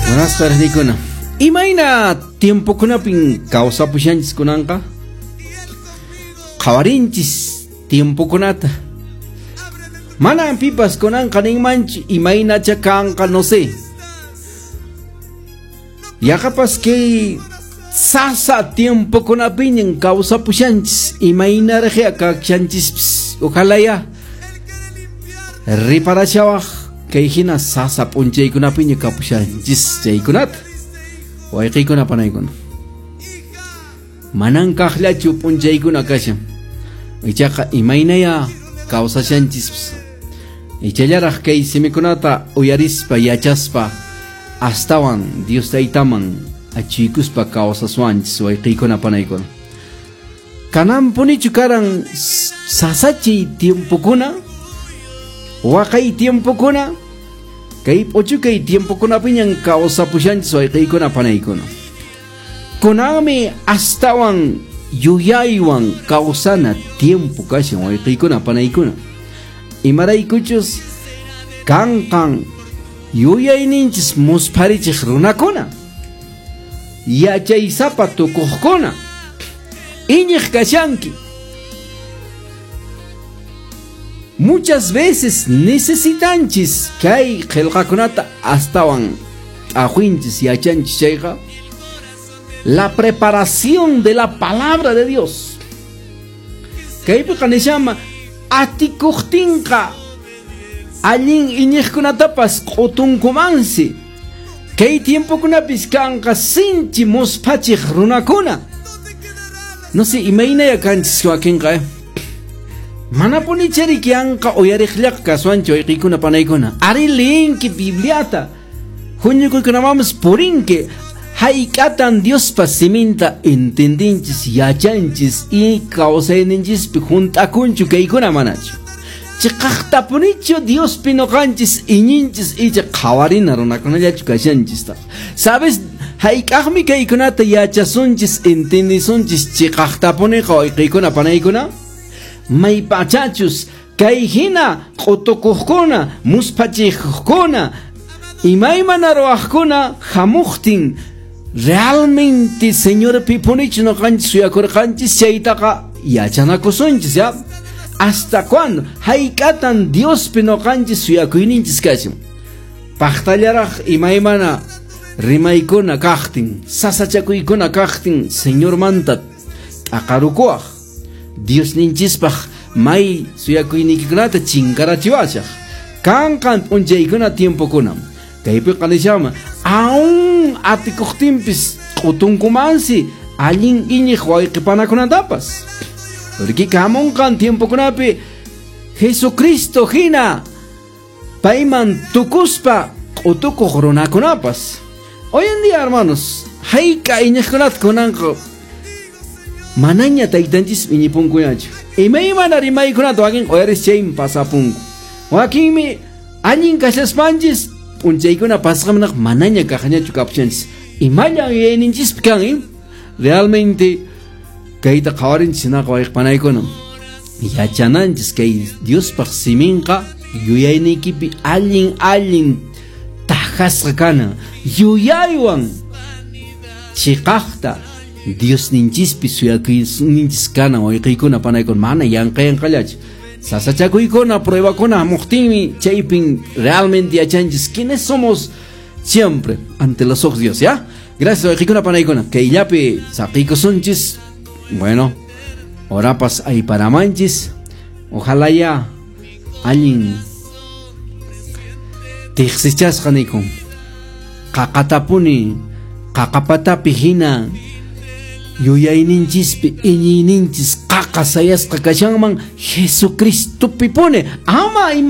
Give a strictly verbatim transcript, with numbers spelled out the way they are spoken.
Buenas tardes, Nikuna. Imaina tiempo kunapin causa pushanchis kunanka. Kawarinchis tiempo kunata. Mana pipas kunanka ningmanch imaina chakanka no sé. Ya capaz que sasa tiempo kunapin en causa pushanchis imaina regia kakchanchis ojalá ya reparachawaj que hina sasa punche kuna piña kapusha jis jay kunat o ay kuna panay kun manang kahla chu punche kuna kasha ichaka imaina ya causa chanchis ichayara que semikunata uyarispa yachaspa astawan Dios taitaman achikuspa causa swanchis o ay kuna panay kun kanam puni chukaran sasachi tiempo kuna wakay tiempo kuna kay pochu kay tiempo kuna piñan causa pushanchis o kay kuna panay kuna kunami astawan yuyaywan causana tiempo kashan o kay kuna panay kuna imaray kuchus kankan yuyayninchis musparichik runakuna yachay sapa tukuqkuna iñiq kashanki. Muchas veces necesitanchis kay qillqakunata astawan ajuinchis yachanchis chayqa la preparación de la palabra de Dios. Kaypiqa nishama atikuqtinqa allin iñiqkunatapas q'utunkumansi kay tiempokunapis kanqa sinchi muspachiq runakuna. No sé, imaynaya kanchis wakinqa mana punichari que anka oyariqllaq kasuancho iqikuna panaykuna ari leenki bibliata huñukuykuna purinki hayk'atan Diospa siminta entendinchis yachanchis y kawsayninchispi junt'akunchu kaykuna manachu chiqaqtapunichu Diospi noqanchis iñinchis icha qhawarina runakunallachu kashanchista sabes hayk'aqmi kaykunata yachasunchis entendisunchis chiqaqtapuniqa iqikuna panaykuna may pachachus kay hina q'utukuqkuna muspachiqkuna imaymana ruwaqkuna hamuqtin realmente señor pipunichu noqanchis suyakurqanchis chaytaqa yachanakusunchis ya hasta cuando hayk'atan Diospi noqanchis suyakuyninchis kashan paqtallaraq imaymana rimaykuna kaqtin sasachakuykuna kaqtin señor manta t'aqarukuwaq Dios ninchispaj may suyakuynikikunata chinkarachiwashaq kanqan p'unchaykuna tiempo kunam kaypi qanishama aún atikuqtinpis q'utunkumansi allin iñiq wayqipanakunatapas porque kamunqan tiempo kunapi Jesucristo hina payman tukuspa q'utukuq runakunapas hoy en día hermanos hayka iñiqkunata kunanqa manaña taytanchis iñipunkuñachu imaymana rimaykunata wakin qoyaris chayn pasapunku wakinmi allin kashaspanchis p'unchaykuna pasqamanaq manaña kaqñachu kapushanchis imallan yuyayninchispi kan realmente kayta qawarinchis hinaqa wayqipanaykuna yachananchis kay Diospaq siminqa yuyaynikipi allin allin tajasqa kana yuyaywan chiqaqta Dios ninchispi suyakuyninchis kana wayqiykuna panaykun mana yanqayanqallachu sasachakuykuna pruebakuna muqtinmi chaypin realmente yachanchis quiénes somos siempre ante los ojos de Dios, ¿ya? Gracias wayqiykuna panaykuna kayllapi saqiykusunchis bueno orapas ayparamanchis ojalá ya allin tiqsichasqanikun qaqatapuni qaqapatapi hina yuyayninchispi iñiyninchis qaqa sayasqa kashanman Jesucristo pipone ama